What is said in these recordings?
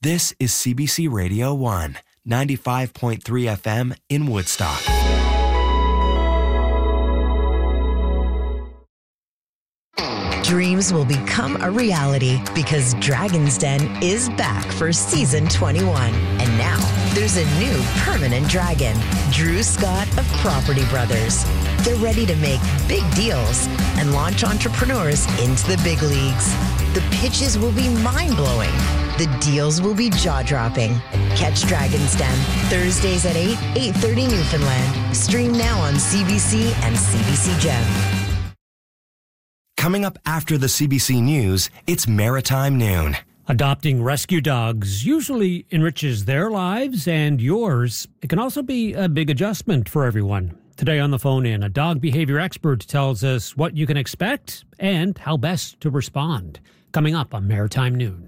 This is CBC Radio 1, 95.3 FM in Woodstock. Dreams will become a reality because Dragon's Den is back for season 21. And now there's a new permanent dragon, Drew Scott of Property Brothers. They're ready to make big deals and launch entrepreneurs into the big leagues. The pitches will be mind-blowing. The deals will be jaw-dropping. Catch Dragon's Den Thursdays at 8:30 Newfoundland. Stream now on CBC and CBC Gem. Coming up after the CBC News, it's Maritime Noon. Adopting rescue dogs usually enriches their lives and yours. It can also be a big adjustment for everyone. Today on the phone in, a dog behavior expert tells us what you can expect and how best to respond. Coming up on Maritime Noon.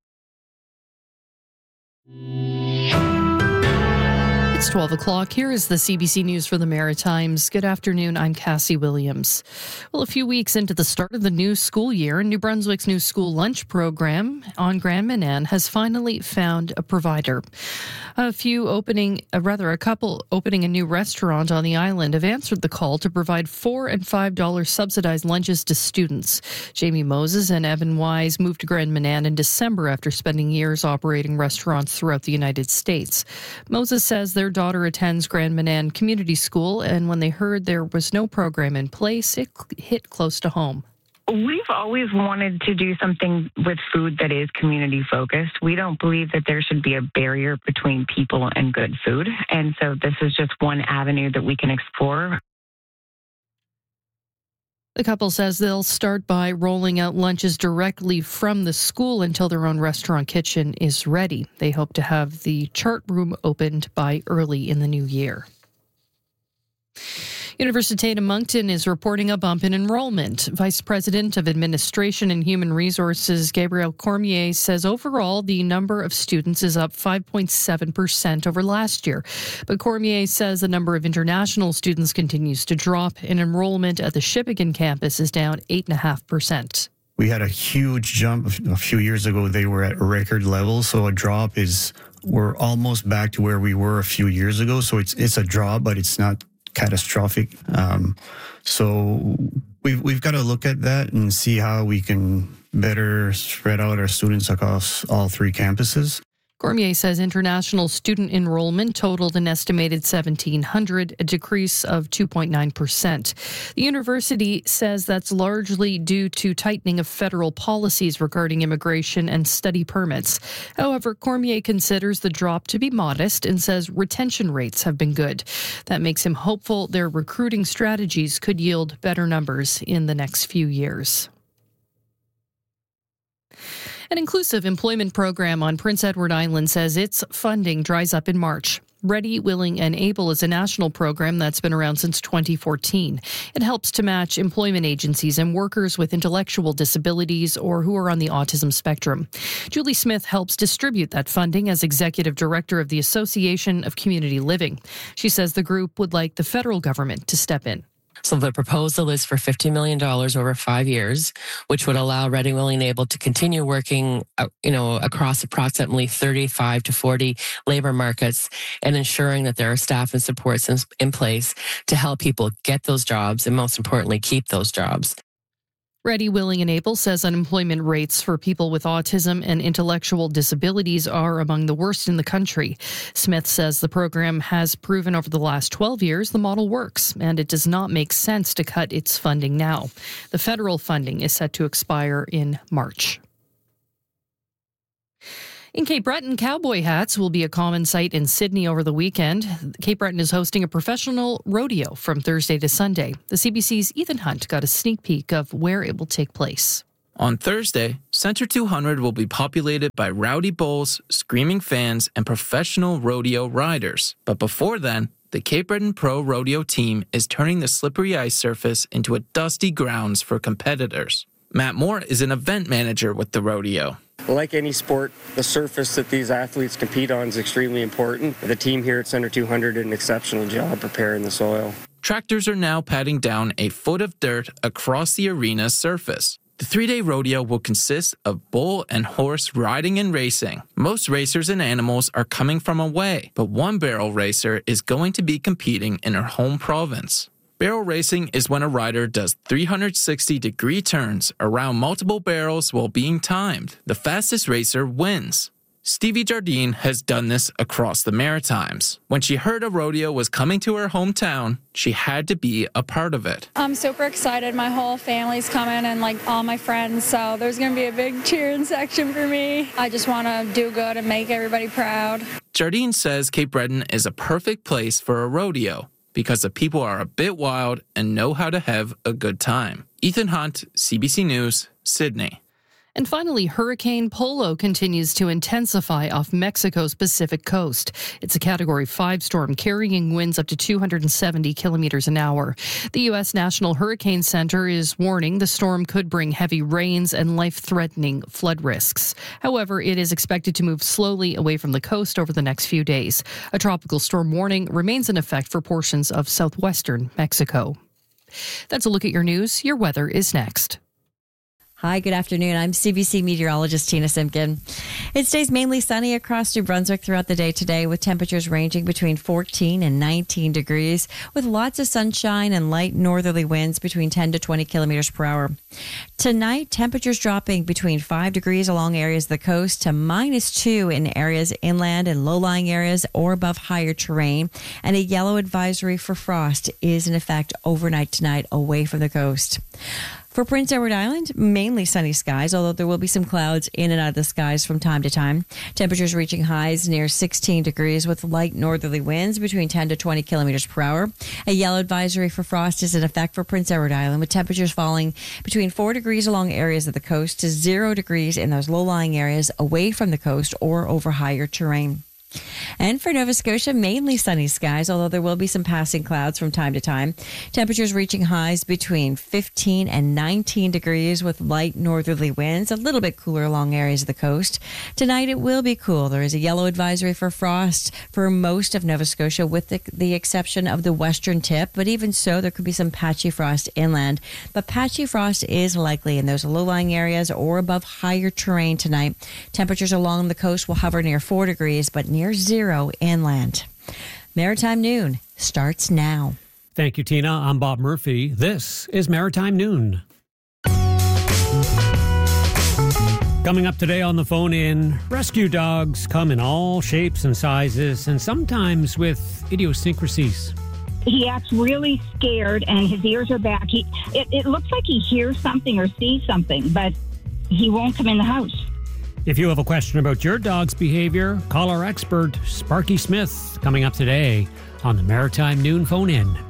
It's 12 o'clock. Here is the CBC News for the Maritimes. Good afternoon. I'm Cassie Williams. Well, a few weeks into the start of the new school year, New Brunswick's new school lunch program on Grand Manan has finally found a provider. A couple opening a new restaurant on the island have answered the call to provide $4 and $5 subsidized lunches to students. Jamie Moses and Evan Wise moved to Grand Manan in December after spending years operating restaurants throughout the United States. Moses says their daughter attends Grand Manan Community School, and when they heard there was no program in place, it hit close to home. We've always wanted to do something with food that is community focused. We don't believe that there should be a barrier between people and good food. And so this is just one avenue that we can explore. The couple says they'll start by rolling out lunches directly from the school until their own restaurant kitchen is ready. They hope to have the chart room opened by early in the new year. Université de Moncton is reporting a bump in enrollment. Vice President of Administration and Human Resources Gabrielle Cormier says overall the number of students is up 5.7% over last year. But Cormier says the number of international students continues to drop, and enrollment at the Shippagan campus is down 8.5%. We had a huge jump a few years ago. They were at record levels, so a drop we're almost back to where we were a few years ago. So it's a drop, but it's not catastrophic. So we've got to look at that and see how we can better spread out our students across all three campuses. Cormier says international student enrollment totaled an estimated 1,700, a decrease of 2.9%. The university says that's largely due to tightening of federal policies regarding immigration and study permits. However, Cormier considers the drop to be modest and says retention rates have been good. That makes him hopeful their recruiting strategies could yield better numbers in the next few years. An inclusive employment program on Prince Edward Island says its funding dries up in March. Ready, Willing and Able is a national program that's been around since 2014. It helps to match employment agencies and workers with intellectual disabilities or who are on the autism spectrum. Julie Smith helps distribute that funding as executive director of the Association of Community Living. She says the group would like the federal government to step in. So the proposal is for $50 million over 5 years, which would allow Ready, Willing, and Able to continue working, across approximately 35 to 40 labor markets and ensuring that there are staff and supports in place to help people get those jobs and, most importantly, keep those jobs. Ready, Willing and Able says unemployment rates for people with autism and intellectual disabilities are among the worst in the country. Smith says the program has proven over the last 12 years the model works, and it does not make sense to cut its funding now. The federal funding is set to expire in March. In Cape Breton, cowboy hats will be a common sight in Sydney over the weekend. Cape Breton is hosting a professional rodeo from Thursday to Sunday. The CBC's Ethan Hunt got a sneak peek of where it will take place. On Thursday, Centre 200 will be populated by rowdy bulls, screaming fans, and professional rodeo riders. But before then, the Cape Breton Pro Rodeo team is turning the slippery ice surface into a dusty grounds for competitors. Matt Moore is an event manager with the rodeo. Like any sport, the surface that these athletes compete on is extremely important. The team here at Centre 200 did an exceptional job preparing the soil. Tractors are now patting down a foot of dirt across the arena's surface. The 3-day rodeo will consist of bull and horse riding and racing. Most racers and animals are coming from away, but one barrel racer is going to be competing in her home province. Barrel racing is when a rider does 360-degree turns around multiple barrels while being timed. The fastest racer wins. Stevie Jardine has done this across the Maritimes. When she heard a rodeo was coming to her hometown, she had to be a part of it. I'm super excited. My whole family's coming and all my friends, so there's going to be a big cheering section for me. I just want to do good and make everybody proud. Jardine says Cape Breton is a perfect place for a rodeo because the people are a bit wild and know how to have a good time. Ethan Hunt, CBC News, Sydney. And finally, Hurricane Polo continues to intensify off Mexico's Pacific coast. It's a Category 5 storm carrying winds up to 270 kilometers an hour. The U.S. National Hurricane Center is warning the storm could bring heavy rains and life-threatening flood risks. However, it is expected to move slowly away from the coast over the next few days. A tropical storm warning remains in effect for portions of southwestern Mexico. That's a look at your news. Your weather is next. Hi, good afternoon. I'm CBC meteorologist Tina Simpkin. It stays mainly sunny across New Brunswick throughout the day today, with temperatures ranging between 14 and 19 degrees, with lots of sunshine and light northerly winds between 10 to 20 kilometers per hour. Tonight, temperatures dropping between 5 degrees along areas of the coast to -2 in areas inland and low-lying areas or above higher terrain, and a yellow advisory for frost is in effect overnight tonight away from the coast. For Prince Edward Island, mainly sunny skies, although there will be some clouds in and out of the skies from time to time. Temperatures reaching highs near 16 degrees with light northerly winds between 10 to 20 kilometers per hour. A yellow advisory for frost is in effect for Prince Edward Island, with temperatures falling between 4 degrees along areas of the coast to 0 degrees in those low-lying areas away from the coast or over higher terrain. And for Nova Scotia, mainly sunny skies, although there will be some passing clouds from time to time. Temperatures reaching highs between 15 and 19 degrees with light northerly winds, a little bit cooler along areas of the coast. Tonight it will be cool. There is a yellow advisory for frost for most of Nova Scotia with the exception of the western tip, but even so, there could be some patchy frost inland. But patchy frost is likely in those low-lying areas or above higher terrain tonight. Temperatures along the coast will hover near 4 degrees, but near 0 inland. Maritime Noon starts now. Thank you, Tina. I'm Bob Murphy. This is Maritime Noon. Coming up today on the phone in, rescue dogs come in all shapes and sizes and sometimes with idiosyncrasies. He acts really scared and his ears are back. It looks like he hears something or sees something, but he won't come in the house. If you have a question about your dog's behavior, call our expert, Sparky Smith, coming up today on the Maritime Noon Phone-In.